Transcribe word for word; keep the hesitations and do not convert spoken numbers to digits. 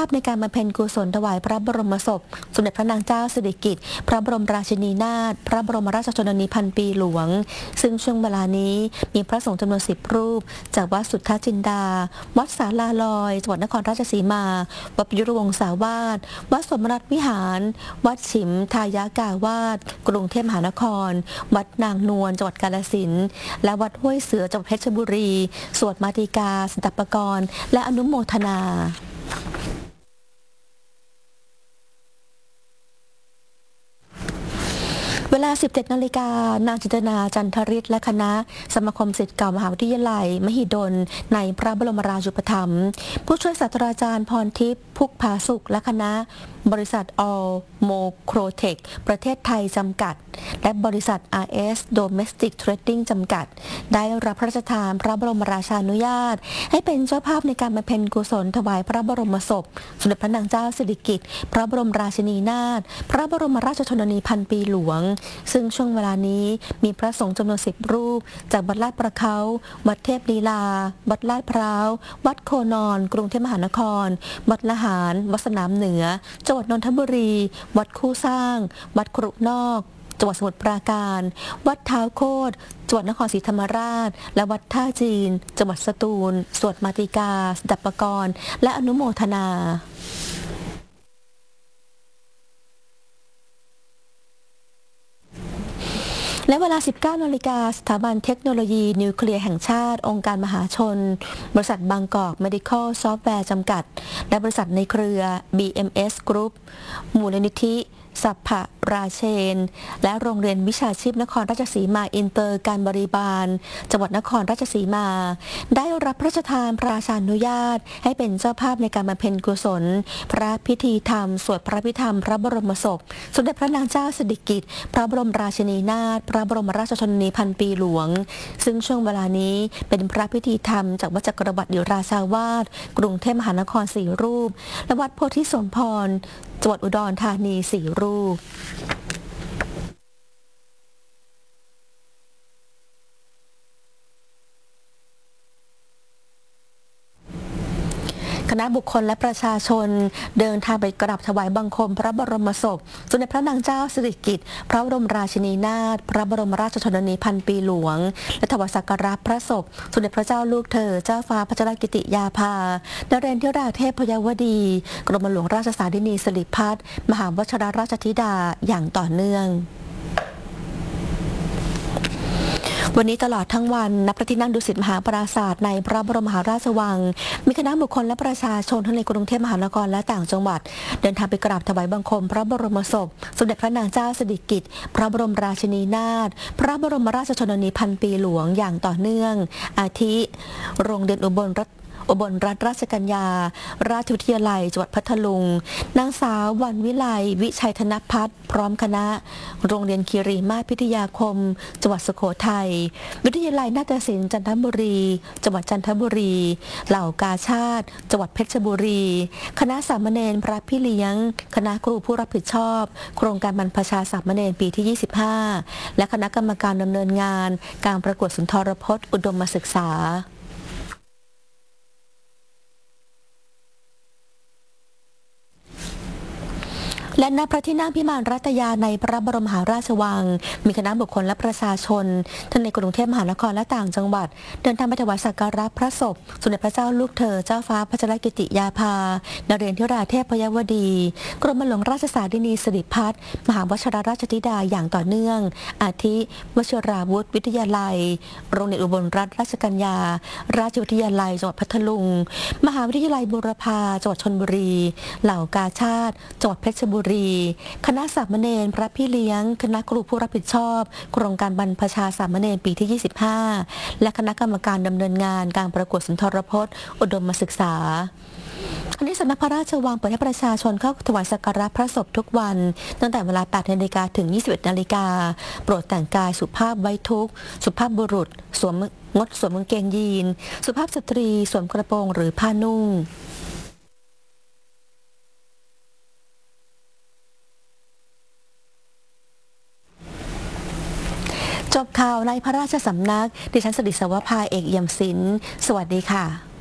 าพในการบำเพ็ญกุศลถวายพระบรมศพสมเด็จพระนางเจ้าสิริกิติ์พระบรมราชินีนาถพระบรมราชชนนีพันปีหลวงซึ่งช่วงเวลานี้มีพระสงฆ์จำนวนสิบรูปจากวัดสุทธาจินดาวัดศาลาลอยจังหวัดนครราชสีมาวัดประยุรวงศาวาสวัดสมณัฐวิหารวัดฉิมทายากาวาสกรุงเทพมหานครวัดนางนวลจังหวัดกาฬสินธุ์และวัดห้วยเสือจังหวัดเพชรบุรีสวดมาติกาสันตปกรณ์และอนุโมทนาเวลา สิบเจ็ดนาฬิกา นางจินตนาจันทริศและคณะสมาคมศิษย์เก่ามหาวิทยาลัยมหิดลในพระบรมราชูปถัมภ์ผู้ช่วยศาสตราจารย์พรทิพย์พุกผาสุขและคณะบริษัท All Mocrotech ประเทศไทยจำกัดและบริษัท อาร์ เอส Domestic Trading จำกัดได้รับพระราชทานพระบรมราชานุญาตให้เป็นเจ้าภาพในการบำเพ็ญกุศลถวายพระบรมศพสมเด็จพระนางเจ้าสิริกิติ์พระบรมราชินีนาถพระบรมราชชนนีพันปีหลวงซึ่งช่วงเวลานี้มีพระสงฆ์จำนวนสิบรูปจากวัดลาดประเขาวัดเทพลีลาวัดลาดพร้าววัดโคนอนกรุงเทพมหานครวัดละหารวัดสนามเหนือจังหวัดนนทบุรีวัดคู่สร้างวัดครุนอกจังหวัดสมุทรปราการวัดเท้าโคตรจังหวัดนครศรีธรรมราชและวัดท่าจีนจังหวัดสตูลสวดมาติกาสันตปกรณ์และอนุโมทนาและเวลา สิบเก้านาฬิกา สถาบันเทคโนโลยีนิวเคลียร์แห่งชาติองค์การมหาชนบริษัทบางกอก Medical Software จำกัดและบริษัทในเครือ บี เอ็ม เอส Group มูลนิธิสัพพะราเชนและโรงเรียนวิชาชีพนครราชสีมาอินเตอร์การบริบาลจังหวัดนครราชสีมาได้รับพระราชทานพระราชานุญาตให้เป็นเจ้าภาพในการบำเพ็ญกุศลพระพิธีธรรมสวดพระพิธรรมพระบรมศพสมเด็จพระนางเจ้าสิริกิติ์พระบรมราชินีนาถพระบรมราชชนนีพันปีหลวงซึ่งช่วงเวลานี้เป็นพระพิธีธรรมจากวัดจักรวรรดิราชาวาสกรุงเทพมหานครสี่รูปและวัดโพธิสมพรจังหวัดอุดรธานีสี่รูปคณะบุคคลและประชาชนเดินทางไปกราบถวายบังคมพระบรมศพสมเด็จพระนางเจ้าสิริกิติ์พระบรมราชินีนาถพระบรมราชชนนีพันปีหลวงและถวายสักการะพระศพสมเด็จพระเจ้าลูกเธอเจ้าฟ้าพัชรกิติยาภานเรนทิราเทพพยวดีกรมหลวงราชสารินีสิริพัฒน์มหาวชิรราชธิดาอย่างต่อเนื่องวันนี้ตลอดทั้งวันณพระที่นั่งดุสิตมหาปราสาทในพระบรมมหาราชวังมีคณะบุคคลและประชาชนทั้งในกรุงเทพมหานครและต่างจังหวัดเดินทางไปกราบถวายบังคมพระบรมศพสมเด็จพระนางเจ้าสิริกิติ์พระบรมราชินีนาถพระบรมราชชนนีพันปีหลวงอย่างต่อเนื่องอาทิโรงเรียนอุบลรัตน์อุบลรัตนราชกัญญาราชวิทยาลัยจังหวัดพัทลุงนางสาววรรณวิไลวิชัยธนพัฒน์พร้อมคณะโรงเรียนคีรีมาศพิทยาคมจังหวัดสุโขทัยวิทยาลัยนาฏศิลป์จันทบุรีจังหวัดจันทบุรีเหล่ากาชาติจังหวัดเพชรบุรีคณะสามเณรพระพี่เลี้ยงคณะครูผู้รับผิดชอบโครงการบรรพชาสามเณรปีที่ยี่สิบห้าและคณะกรรมการดำเนินงานการประกวดสุนทรพจน์อุดมศึกษาและณพระที่นั่งพิมานรัตยาในพระบรมมหาราชวังมีคณะบุคคลและประชาชนทั้งในกรุงเทพมหานครและต่างจังหวัดเดินทางไปถวายสักการะพระศพสมเด็จพระเจ้าลูกเธอเจ้าฟ้าพัชรกิติยาภานเรนทิราเทพพยวดีกรมหลวงราชสารินีสิริพัฒน์มหาวชิรราชธิดาอย่างต่อเนื่องอาทิวชิราวุธวิทยาลัยโรงเรียนอุบลรัตนราชกัญญาราชวิทยาลัยจังหวัดพัทลุงมหาวิทยาลัยบูรพาจังหวัดชลบุรีเหล่ากาชาติจังหวัดเพชรบุรีคณะสามเณรพระพี่เลี้ยงคณะครูผู้รับผิดชอบโครงการบรรพชาสามเณรปีที่ยี่สิบห้าและคณะกรรมการดำเนินงานการประกวดสุนทรพจน์อุดมศึกษาอันนี้สำนักพระราชวังเปิดให้ประชาชนเข้าถวายสักการะพระศพทุกวันตั้งแต่เวลา แปดนาฬิกา ถึง ยี่สิบเอ็ดนาฬิกาโปรดแต่งกายสุภาพไว้ทุกข์สุภาพบุรุษสวมงดสวมกางเกงยีนสุภาพสตรีสวมกระโปรงหรือผ้านุ่งจบข่าวในพระราชสำนักดิฉันสริศวภาเอกเอี่ยมศิลป์สวัสดีค่ะ